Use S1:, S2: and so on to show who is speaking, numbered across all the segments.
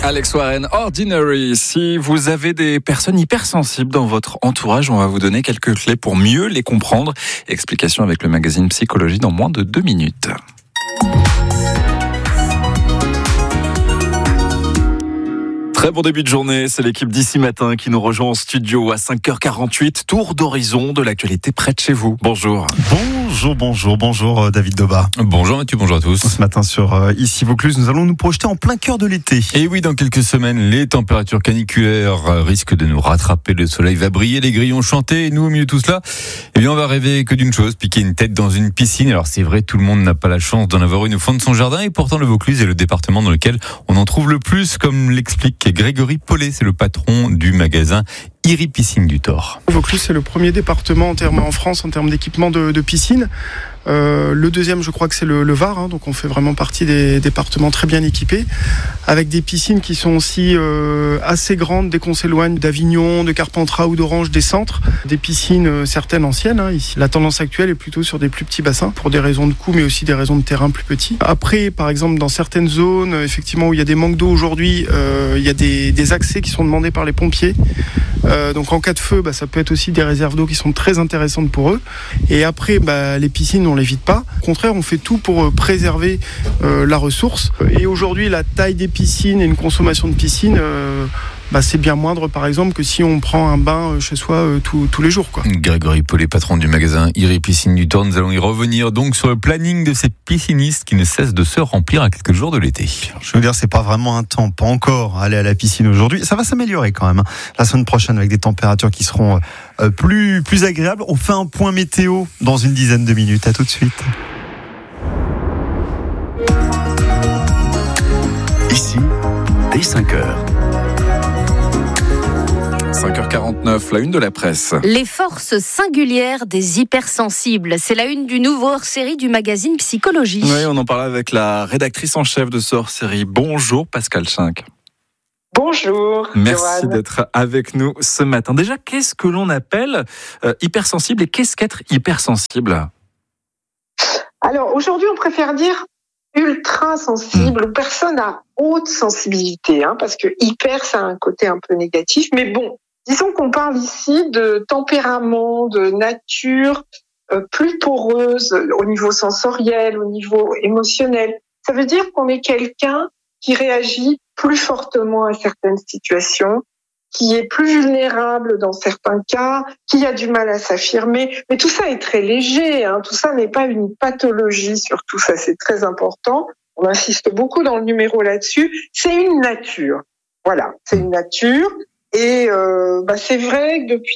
S1: Alex Warren, Ordinary. Si vous avez des personnes hypersensibles dans votre entourage, on va vous donner quelques clés pour mieux les comprendre. Explication avec le magazine Psychologie dans moins de 2 minutes. Très bon début de journée, c'est l'équipe d'ici matin qui nous rejoint en studio à 5h48. Tour d'horizon de l'actualité près de chez vous. Bonjour.
S2: Bonjour David Doba.
S3: Bonjour Mathieu, bonjour à tous.
S2: Ce matin sur Ici Vaucluse, nous allons nous projeter en plein cœur de l'été.
S3: Et oui, dans quelques semaines, les températures caniculaires risquent de nous rattraper. Le soleil va briller, les grillons chanter. Et nous, au milieu de tout cela, on va rêver que d'une chose, piquer une tête dans une piscine. Alors c'est vrai, tout le monde n'a pas la chance d'en avoir une au fond de son jardin. Et pourtant, le Vaucluse est le département dans lequel on en trouve le plus, comme l'explique Grégory Paulet. C'est le patron du magasin Iri Piscine du Thor.
S4: Vaucluse, c'est le premier département en France en termes d'équipement de piscine. Le deuxième, je crois que c'est le Var, donc on fait vraiment partie des départements très bien équipés, avec des piscines qui sont aussi assez grandes dès qu'on s'éloigne d'Avignon, de Carpentras ou d'Orange, des centres. Des piscines certaines anciennes, ici. La tendance actuelle est plutôt sur des plus petits bassins, pour des raisons de coût, mais aussi des raisons de terrain plus petits. Après, par exemple, dans certaines zones, effectivement, où il y a des manques d'eau aujourd'hui, il y a des accès qui sont demandés par les pompiers. Donc en cas de feu, ça peut être aussi des réserves d'eau qui sont très intéressantes pour eux. Et après, les piscines, on les vide pas. Au contraire, on fait tout pour préserver la ressource. Et aujourd'hui, la taille des piscines et une consommation de piscine, c'est bien moindre, par exemple, que si on prend un bain chez soi tous les jours, quoi.
S3: Grégory Paulet, patron du magasin Iri Piscine du Thor. Nous allons y revenir donc sur le planning de ces piscinistes qui ne cessent de se remplir à quelques jours de l'été.
S2: Je veux dire, c'est pas vraiment un temps, pas encore, aller à la piscine aujourd'hui. Ça va s'améliorer quand même. La semaine prochaine, avec des températures qui seront plus agréables. On fait un point météo dans une dizaine de minutes. À tout de suite.
S5: Ici, dès 5h.
S1: 5h49, la une de la presse.
S6: Les forces singulières des hypersensibles. C'est la une du nouveau hors-série du magazine Psychologie.
S1: Oui, on en parle avec la rédactrice en chef de ce hors-série. Bonjour Pascal Schinck.
S7: Bonjour.
S1: Merci
S7: Joanne.
S1: d'être avec nous ce matin. Déjà, qu'est-ce que l'on appelle hypersensible et qu'est-ce qu'être hypersensible ?
S7: Alors aujourd'hui, on préfère dire ultra sensible ou personne à haute sensibilité, parce que hyper, ça a un côté un peu négatif. Mais bon, disons qu'on parle ici de tempérament, de nature plus poreuse au niveau sensoriel, au niveau émotionnel. Ça veut dire qu'on est quelqu'un qui réagit plus fortement à certaines situations, qui est plus vulnérable dans certains cas, qui a du mal à s'affirmer. Mais tout ça est très léger, tout ça n'est pas une pathologie, surtout ça c'est très important. On insiste beaucoup dans le numéro là-dessus. C'est une nature. Voilà, c'est une nature. Et c'est vrai que depuis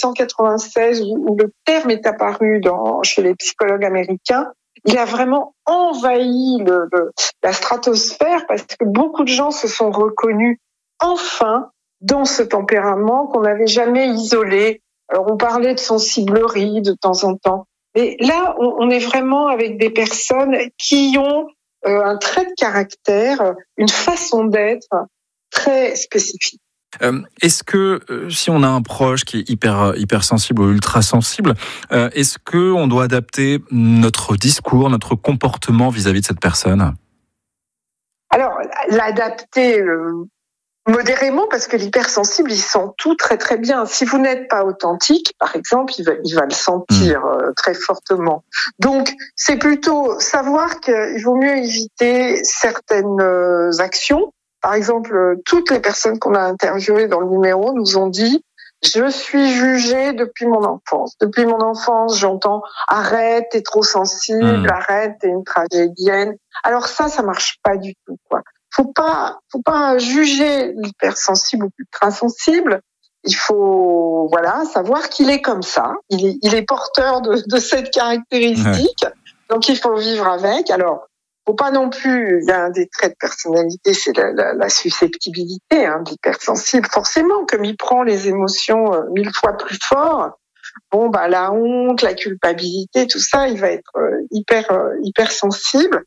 S7: 1996, où le terme est apparu chez les psychologues américains, il a vraiment envahi la stratosphère parce que beaucoup de gens se sont reconnus enfin dans ce tempérament qu'on n'avait jamais isolé. Alors on parlait de sensiblerie de temps en temps, mais là on est vraiment avec des personnes qui ont un trait de caractère, une façon d'être très spécifique.
S1: Est-ce que si on a un proche qui est hypersensible ou ultra sensible, est-ce que on doit adapter notre discours, notre comportement vis-à-vis de cette personne ?
S7: Alors l'adapter modérément, parce que l'hypersensible, il sent tout très très bien. Si vous n'êtes pas authentique, par exemple, il va le sentir très fortement. Donc, c'est plutôt savoir qu'il vaut mieux éviter certaines actions. Par exemple, toutes les personnes qu'on a interviewées dans le numéro nous ont dit « Je suis jugée depuis mon enfance. Depuis mon enfance, j'entends « Arrête, t'es trop sensible, arrête, t'es une tragédienne. » Alors ça marche pas du tout, quoi. Faut pas juger l'hypersensible ou l'ultrasensible. Il faut, savoir qu'il est comme ça. Il est porteur de cette caractéristique. Ouais. Donc, il faut vivre avec. Alors, faut pas non plus, il y a un des traits de personnalité, c'est la susceptibilité, de l'hypersensible. Forcément, comme il prend les émotions 1000 fois plus fort, la honte, la culpabilité, tout ça, il va être hyper sensible.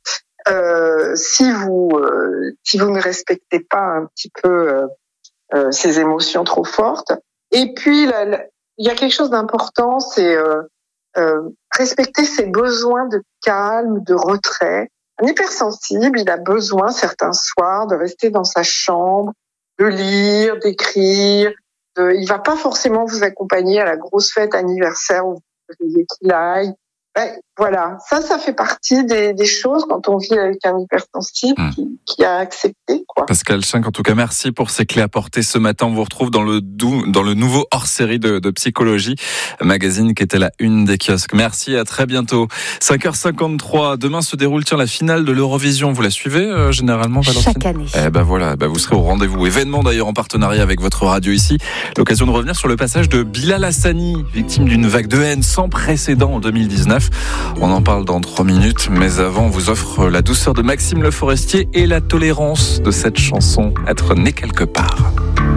S7: Si vous ne respectez pas un petit peu ces émotions trop fortes. Et puis il y a quelque chose d'important, c'est respecter ses besoins de calme, de retrait. Un hypersensible, il a besoin certains soirs de rester dans sa chambre, de lire, d'écrire. Il va pas forcément vous accompagner à la grosse fête anniversaire où vous voulez qu'il aille. Voilà, ça fait partie des choses quand on vit avec un hypersensible qui a accepté, quoi.
S1: Pascal Schinck, en tout cas, merci pour ces clés apportées ce matin. On vous retrouve dans le nouveau hors-série de psychologie, magazine qui était la une des kiosques. Merci, à très bientôt. 5h53, demain se déroule la finale de l'Eurovision. Vous la suivez généralement, Valentine ?
S6: Chaque année.
S1: Voilà, vous serez au rendez-vous. Événement d'ailleurs en partenariat avec votre radio ici. L'occasion de revenir sur le passage de Bilal Hassani, victime d'une vague de haine sans précédent en 2019. On en parle dans 3 minutes, mais avant, on vous offre la douceur de Maxime Le Forestier et la tolérance de cette chanson, Être né quelque part.